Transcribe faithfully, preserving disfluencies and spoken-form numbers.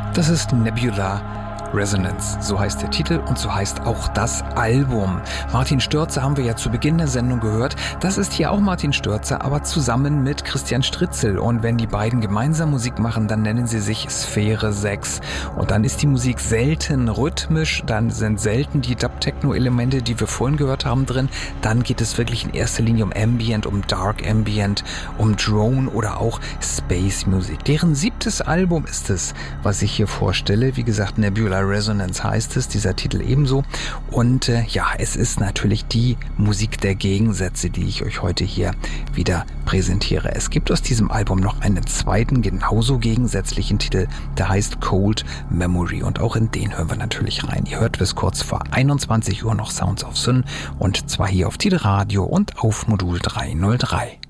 Das ist Nebula Resonance, so heißt der Titel und so heißt auch das Album. Martin Stürzer haben wir ja zu Beginn der Sendung gehört. Das ist hier auch Martin Stürzer, aber zusammen mit Christian Stritzel. Und wenn die beiden gemeinsam Musik machen, dann nennen sie sich Sphäre sechs. Und dann ist die Musik selten rhythmisch, dann sind selten die Dub-Techno-Elemente, die wir vorhin gehört haben, drin. Dann geht es wirklich in erster Linie um Ambient, um Dark Ambient, um Drone oder auch Space Music. Deren siebtes Album ist es, was ich hier vorstelle. Wie gesagt, Nebula Resonance heißt es, dieser Titel ebenso. Und äh, ja, es ist natürlich die Musik der Gegensätze, die ich euch heute hier wieder präsentiere. Es gibt aus diesem Album noch einen zweiten, genauso gegensätzlichen Titel, der heißt Cold Memory. Und auch in den hören wir natürlich rein. Ihr hört bis kurz vor einundzwanzig Uhr noch Sounds of Sun und zwar hier auf Tide Radio und auf Modul dreihundertdrei.